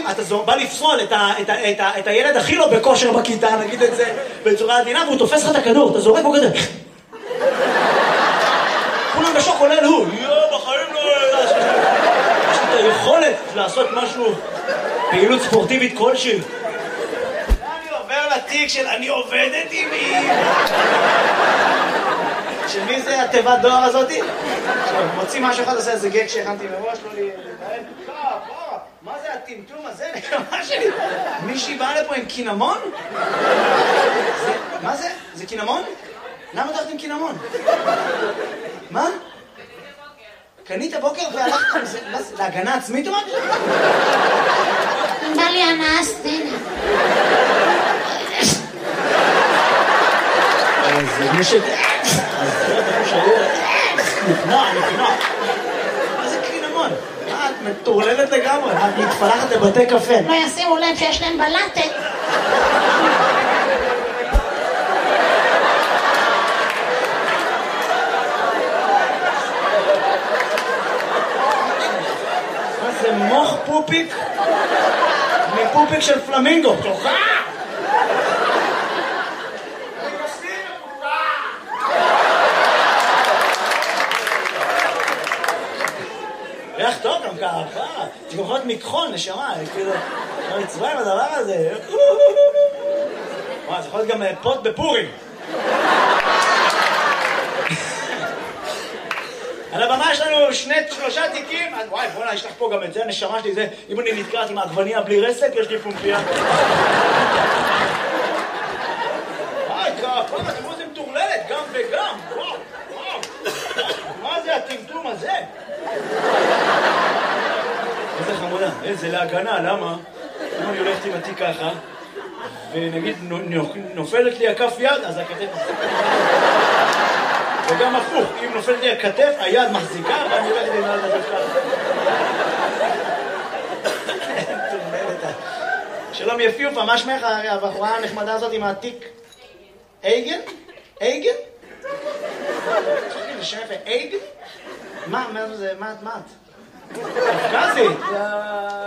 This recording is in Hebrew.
אתה בא לפסול את הילד הכי לא בכושר בכיתה, נגיד את זה בצורה עדינה, והוא תופס לך את הכדור, אתה זורק בו כזה. כולם בשוק, כולל הוא. בחיים לא... יש לי את היכולת לעשות משהו, פעילות ספורטיבית כלשהי. אני עובר לתיק של אני עובדת עם מי. של מי זה התיבת דואר הזאתי? מוציא משהו אחד, עושה איזה גג שהכנתי מראש, לא להתנהל. מה זה הטמטום הזה? נקמה שלי. מישהי באה לפה עם קינמון? מה זה? זה קינמון? למה אתה הולכת עם קינמון? מה? קנית בוקר והלכת עם זה? להגנה עצמית או משהו? בא לי הנאה סצנה. זה מי ש... נפנוע. מה זה קינמון? את מטורללת לגמרי, את מתפלחת לבתי קפה. לא ישימו לב שיש להם בלטה. מה זה מוח פופיק? מפופיק של פלמינגו. תוכה! ריח טוב גם ככה, זה גם יכול להיות מכחול, נשמה, כאילו, לא נצבע עם הדבר הזה. זה יכול להיות גם פוט בפורים. על הבמה יש לנו 3 תיקים, וואי, בוא'נה, יש לך פה גם את זה, נשמה שלי, זה, אם אני נתקעת עם העגבניה בלי רסק, יש לי פומפיה. וואי, כפה, תראו זה מטורללת, גם וגם, וואו. מה זה הטמטום הזה? איזה חמודה, איזה להגנה, למה? אם אני הולכת עם התיק ככה, ונגיד נופלת לי הכף יד, אז הכתף... וגם הפוך, אם נופלת לי הכתף, היד מחזיקה, ואני הולכת עם היד הזה ככה. שלום יפיופה, מה שמך הבחורה הנחמדה הזאת עם התיק? אייגן? אייגן? זה שם יפה, אייגן? מה את? קפקזית?